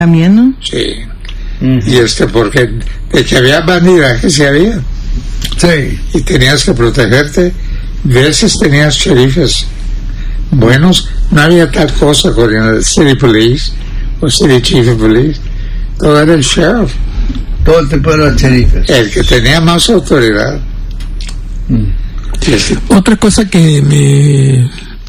también, ¿no? Sí. Y porque de que había bandidaje, sí había. Sí. Y tenías que protegerte. Veces tenías sheriffes buenos. No había tal cosa con el city police o city chief of police. Todo era el sheriff. Todo el tiempo eran sheriffes. El que tenía más autoridad. Otra cosa que me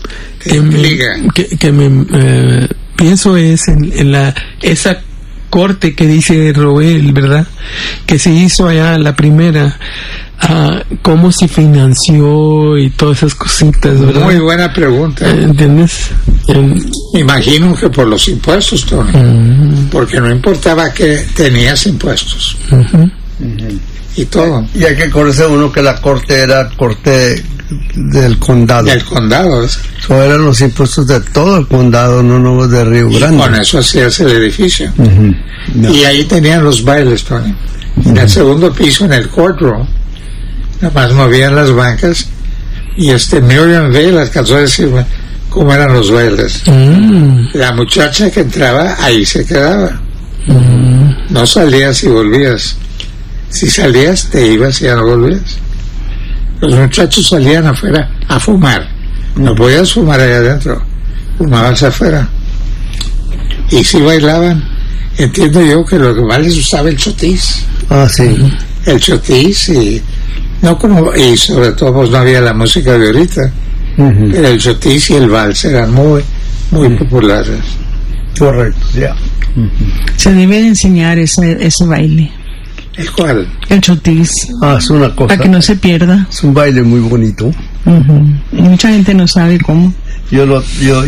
pienso es en esa corte que dice Roel, ¿verdad? Que se hizo allá la primera, cómo se financió y todas esas cositas, ¿verdad? Muy buena pregunta. ¿Entiendes? Imagino que por los impuestos, Tony, porque no importaba que tenías impuestos. Y todo. Y hay que acordarse uno que la corte era corte del condado. Del condado. So eran los impuestos de todo el condado, no de Río Grande. Y con eso hacías el edificio. Y ahí tenían los bailes, Tony. En el segundo piso, en el courtroom, nada más movían las bancas y Miriam Vale alcanzó a decir cómo eran los bailes. La muchacha que entraba ahí se quedaba. No salías y volvías. Si salías, te ibas y ya no volvías. Los muchachos salían afuera a fumar. No podías fumar allá adentro. Fumabas afuera. Y si bailaban, entiendo yo que lo que más les usaba el chotis. Sí. El chotis y sobre todo pues no había la música de ahorita. Pero el chotis y el vals eran muy populares. Correcto, ya. Se debe de enseñar ese baile. ¿El cuál? El chotis. Es una cosa. Para que no se pierda. Es un baile muy bonito. Mucha gente no sabe cómo. Yo lo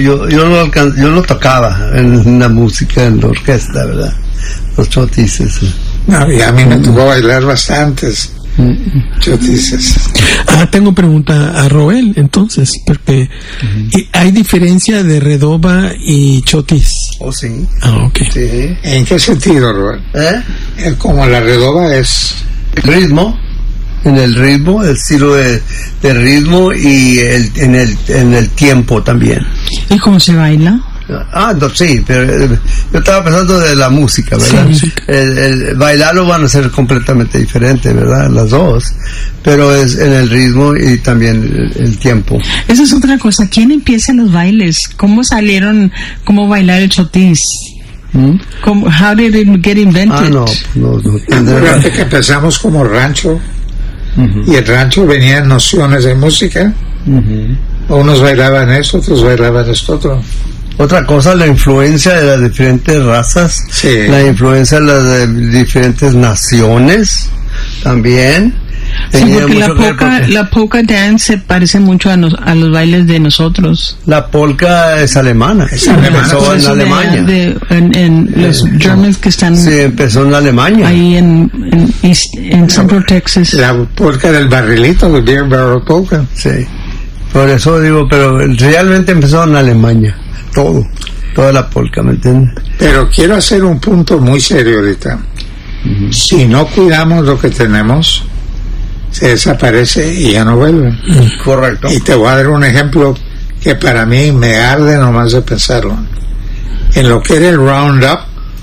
tocaba en la música, en la orquesta, ¿verdad? Los chotises. No, y a mí me tocó bailar bastantes chotises. Tengo pregunta a Roel, entonces, porque ¿hay diferencia de redoba y chotis? Sí. Ok. Sí. ¿En qué sentido, Roel? Como la redoba es... Ritmo. En el ritmo, el estilo de ritmo y en el tiempo también. ¿Y cómo se baila? Sí, pero yo estaba pensando de la música, ¿verdad? Sí. El bailarlo van a ser completamente diferente, ¿verdad? Las dos, pero es en el ritmo y también el tiempo. Esa es otra cosa. ¿Quién empieza los bailes? ¿Cómo bailar el chotis? How did it get invented? No. Fíjate que empezamos como rancho y el rancho venían nociones de música. Unos bailaban eso, otros bailaban esto otro. Otra cosa, la influencia de las diferentes razas, la influencia de las diferentes naciones también. Sí, porque la polka dance se parece mucho a los bailes de nosotros. La polka es alemana. Empezó en Alemania. En los Germans que están... Sí, empezó en Alemania. Ahí en Central Texas. La polka del barrilito, the beer barrel polka. Sí. Por eso digo, pero realmente empezó en Alemania. Toda la polka, ¿me entiendes? Pero quiero hacer un punto muy serio ahorita. Si no cuidamos lo que tenemos, se desaparece y ya no vuelve. Correcto. Y te voy a dar un ejemplo que para mí me arde nomás de pensarlo. En lo que era el Roundup,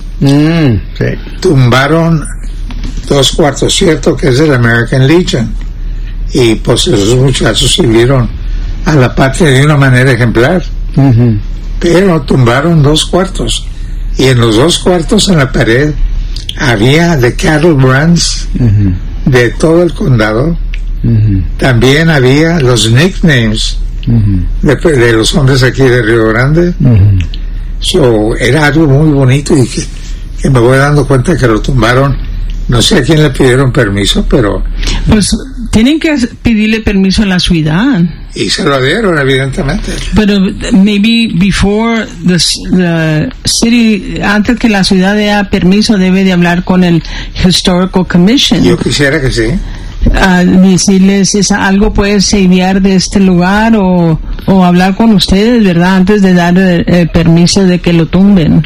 tumbaron 2 cuartos, cierto, que es del American Legion. Y pues esos muchachos sirvieron a la patria de una manera ejemplar. Pero tumbaron 2 cuartos y en los 2 cuartos en la pared había the cattle brands de todo el condado. También había los nicknames de los hombres aquí de Río Grande. Era algo muy bonito y que me voy dando cuenta que lo tumbaron. No sé a quién le pidieron permiso, pero... Pues tienen que pedirle permiso a la ciudad. Y se lo dieron, evidentemente. Pero maybe before the city, antes que la ciudad dé permiso, debe de hablar con el Historical Commission. Yo quisiera que sí. Decirles algo puede servir de este lugar o hablar con ustedes, ¿verdad? Antes de dar el permiso de que lo tumben.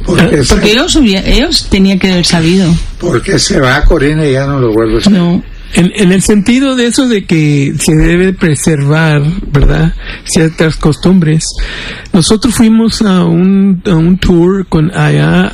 Porque ellos tenían que haber sabido. Porque se va a Corina y ya no lo vuelve a hacer. No. En el sentido de eso de que se debe preservar, ¿verdad?, ciertas costumbres. Nosotros fuimos a un tour allá